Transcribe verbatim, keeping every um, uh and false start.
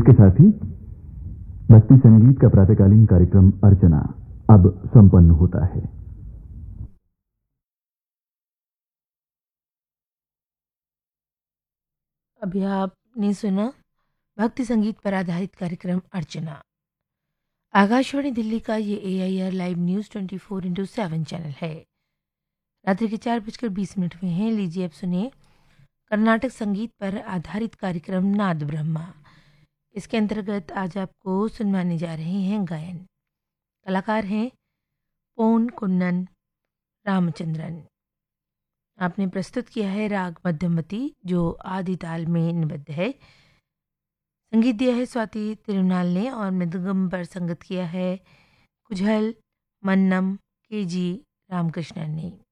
इसके साथ ही भक्ति संगीत का प्रातःकालीन कार्यक्रम अर्चना अब संपन्न होता है। अभी आपने सुना भक्ति संगीत पर आधारित कार्यक्रम अर्चना। आकाशवाणी दिल्ली का ये ए I R live news twenty four into seven channel है। रात्रि के चार बजकर बीस मिनट में हैं। लीजिए अब सुनिए कर्नाटक संगीत पर आधारित कार्यक्रम नाद ब्रह्मा। इसके अंतर्गत आज आपको सुनवाने जा रहे हैं गायन। कलाकार हैं पोन कुन्नन रामचंद्रन। आपने प्रस्तुत किया है राग मध्यमती जो आदि ताल में निबद्ध है। संगीत दिया है स्वाति तिरुनाल ने और मृदंगम पर संगत किया है कुझल मन्नम के जी रामकृष्णन ने।